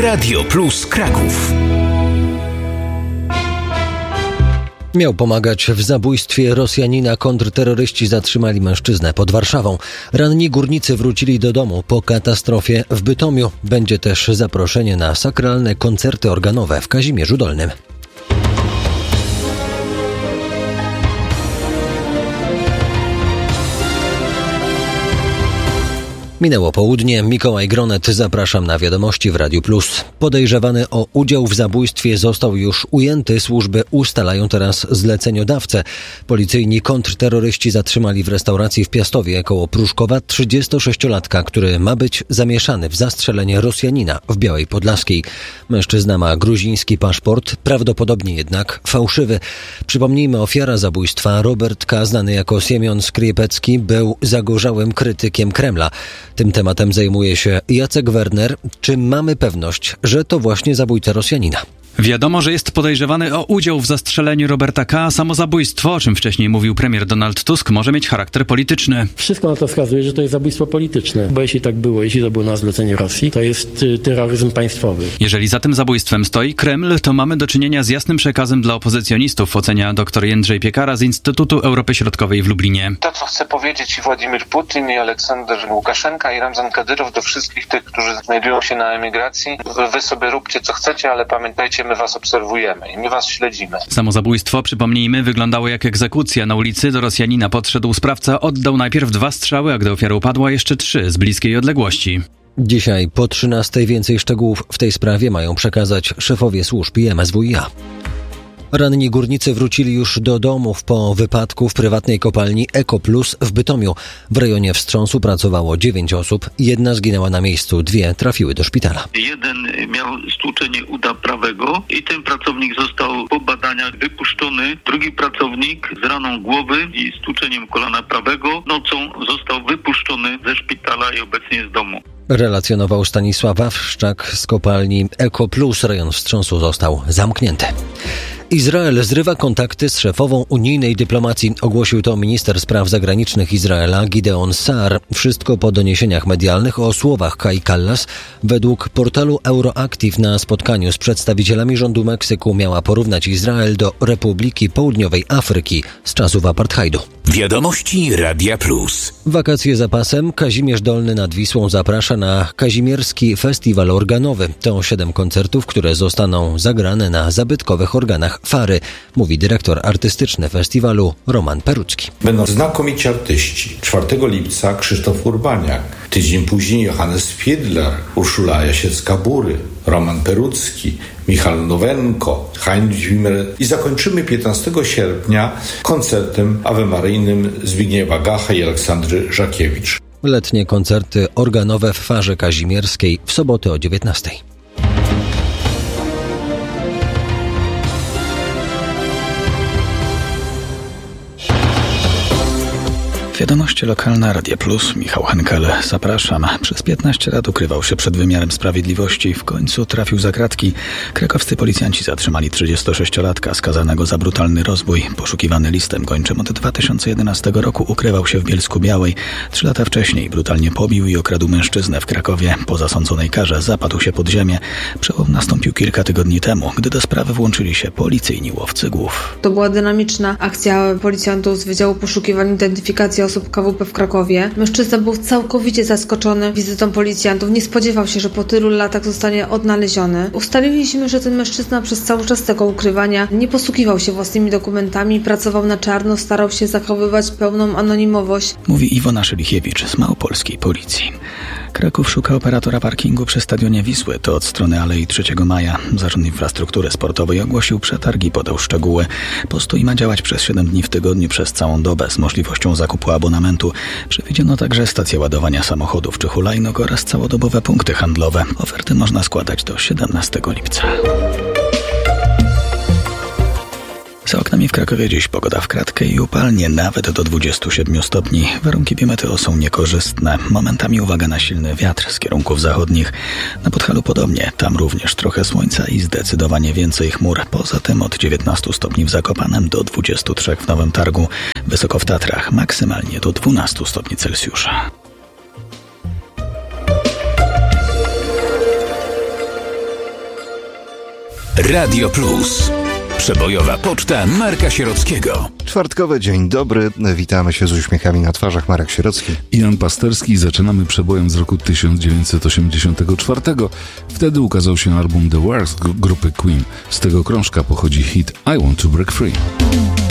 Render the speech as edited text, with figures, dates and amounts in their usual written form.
Radio Plus Kraków. Miał pomagać w zabójstwie Rosjanina. Kontrterroryści zatrzymali mężczyznę pod Warszawą. Ranni górnicy wrócili do domu po katastrofie w Bytomiu. Będzie też zaproszenie na sakralne koncerty organowe w Kazimierzu Dolnym. Minęło południe. Mikołaj Gronet, zapraszam na wiadomości w Radiu Plus. Podejrzewany o udział w zabójstwie został już ujęty. Służby ustalają teraz zleceniodawcę. Policyjni kontrterroryści zatrzymali w restauracji w Piastowie koło Pruszkowa 36-latka, który ma być zamieszany w zastrzelenie Rosjanina w Białej Podlaskiej. Mężczyzna ma gruziński paszport, prawdopodobnie jednak fałszywy. Przypomnijmy, ofiara zabójstwa Robert K., znany jako Siemion Skripecki, był zagorzałym krytykiem Kremla. Tym tematem zajmuje się Jacek Werner. Czy mamy pewność, że to właśnie zabójca Rosjanina? Wiadomo, że jest podejrzewany o udział w zastrzeleniu Roberta K. Samozabójstwo, o czym wcześniej mówił premier Donald Tusk, może mieć charakter polityczny. Wszystko na to wskazuje, że to jest zabójstwo polityczne. Bo jeśli tak było, jeśli to było na zlecenie Rosji, to jest terroryzm państwowy. Jeżeli za tym zabójstwem stoi Kreml, to mamy do czynienia z jasnym przekazem dla opozycjonistów, ocenia dr Jędrzej Piekara z Instytutu Europy Środkowej w Lublinie. To, co chce powiedzieć i Władimir Putin, i Aleksander Łukaszenka, i Ramzan Kadyrow do wszystkich tych, którzy znajdują się na emigracji: wy sobie róbcie co chcecie, ale pamiętajcie, my was obserwujemy i my was śledzimy. Samozabójstwo, przypomnijmy, wyglądało jak egzekucja. Na ulicy do Rosjanina podszedł sprawca, oddał najpierw 2 strzały, a gdy ofiara upadła, jeszcze 3 z bliskiej odległości. Dzisiaj po 13:00 więcej szczegółów w tej sprawie mają przekazać szefowie służb i MSWiA. Ranni górnicy wrócili już do domów po wypadku w prywatnej kopalni EcoPlus w Bytomiu. W rejonie wstrząsu pracowało 9 osób. 1 zginęła na miejscu, 2 trafiły do szpitala. 1 miał stłuczenie uda prawego i ten pracownik został po badaniach wypuszczony. Drugi pracownik z raną głowy i stłuczeniem kolana prawego nocą został wypuszczony ze szpitala i obecnie jest w domu. Relacjonował Stanisław Wawszczak z kopalni EcoPlus. Rejon wstrząsu został zamknięty. Izrael zrywa kontakty z szefową unijnej dyplomacji. Ogłosił to minister spraw zagranicznych Izraela Gideon Saar. Wszystko po doniesieniach medialnych o słowach Kai Kallas. Według portalu Euroactiv na spotkaniu z przedstawicielami rządu Meksyku miała porównać Izrael do Republiki Południowej Afryki z czasów apartheidu. Wiadomości Radia Plus. Wakacje za pasem. Kazimierz Dolny nad Wisłą zaprasza na Kazimierski Festiwal Organowy. To 7 koncertów, które zostaną zagrane na zabytkowych organach Fary, mówi dyrektor artystyczny festiwalu Roman Perucki. Będą znakomici artyści. 4 lipca Krzysztof Urbaniak, tydzień później Johannes Fiedler, Urszula Jasiecka-Bury, Roman Perucki, Michal Nowenko, Heinrich Wimmer i zakończymy 15 sierpnia koncertem awemaryjnym Zbigniewa Gacha i Aleksandry Żakiewicz. Letnie koncerty organowe w Farze Kazimierskiej w sobotę o 19:00. Wiadomości lokalne, Radia Plus, Michał Henkel. Zapraszam. Przez 15 lat ukrywał się przed wymiarem sprawiedliwości. W końcu trafił za kratki. Krakowscy policjanci zatrzymali 36-latka skazanego za brutalny rozbój. Poszukiwany listem gończym od 2011 roku ukrywał się w Bielsku-Białej. 3 lata wcześniej brutalnie pobił i okradł mężczyznę w Krakowie. Po zasądzonej karze zapadł się pod ziemię. Przełom nastąpił kilka tygodni temu, gdy do sprawy włączyli się policyjni łowcy głów. To była dynamiczna akcja policjantów z Wydziału Poszukiwań i Identyfikacji Osób KWP w Krakowie. Mężczyzna był całkowicie zaskoczony wizytą policjantów. Nie spodziewał się, że po tylu latach zostanie odnaleziony. Ustaliliśmy, że ten mężczyzna przez cały czas tego ukrywania nie posługiwał się własnymi dokumentami, pracował na czarno, starał się zachowywać pełną anonimowość. Mówi Iwona Szylichiewicz z Małopolskiej Policji. Kraków szuka operatora parkingu przy stadionie Wisły. To od strony Alei 3 Maja. Zarząd Infrastruktury Sportowej ogłosił przetarg i podał szczegóły. Postój ma działać przez 7 dni w tygodniu przez całą dobę z możliwością zakupu abonamentu. Przewidziano także stacje ładowania samochodów czy hulajnóg oraz całodobowe punkty handlowe. Oferty można składać do 17 lipca. Za oknami w Krakowie dziś pogoda w kratkę i upalnie, nawet do 27 stopni. Warunki biometeo są niekorzystne. Momentami uwaga na silny wiatr z kierunków zachodnich. Na Podhalu podobnie, tam również trochę słońca i zdecydowanie więcej chmur. Poza tym od 19 stopni w Zakopanem do 23 w Nowym Targu. Wysoko w Tatrach, maksymalnie do 12 stopni Celsjusza. Radio Plus. Przebojowa poczta Marka Sierockiego. Czwartkowy dzień dobry. Witamy się z uśmiechami na twarzach. Marek Sierocki i Jan Pasterski. Zaczynamy przebojem z roku 1984. Wtedy ukazał się album The Worst grupy Queen. Z tego krążka pochodzi hit I Want to Break Free.